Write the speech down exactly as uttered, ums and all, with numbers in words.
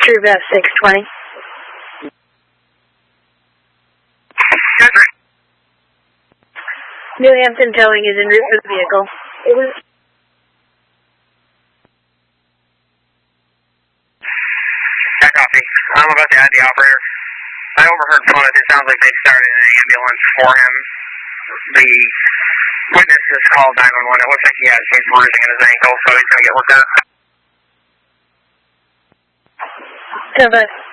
True Best six twenty. New Hampton Towing is en route for the vehicle. It was... I copy. I'm about to add the operator. I overheard from it. It sounds like they started an ambulance for him. The witness just called nine one one. It looks like he has some bruising in his ankle, so he's going to get looked at. ten five.